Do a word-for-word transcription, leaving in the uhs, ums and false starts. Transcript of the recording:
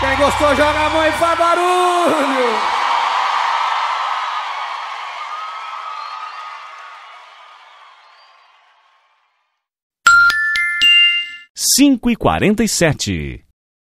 Quem gostou, joga a mão e faz barulho. cinco e quarenta e sete.